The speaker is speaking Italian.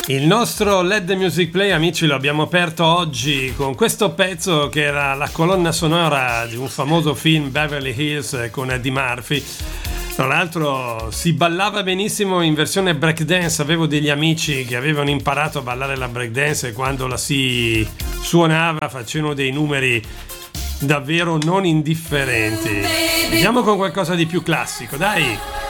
Il nostro LED Music Play, amici, lo abbiamo aperto oggi con questo pezzo che era la colonna sonora di un famoso film, Beverly Hills, con Eddie Murphy. Tra l'altro si ballava benissimo in versione breakdance. Avevo degli amici che avevano imparato a ballare la breakdance e quando la si suonava facevano dei numeri davvero non indifferenti. Andiamo con qualcosa di più classico, dai!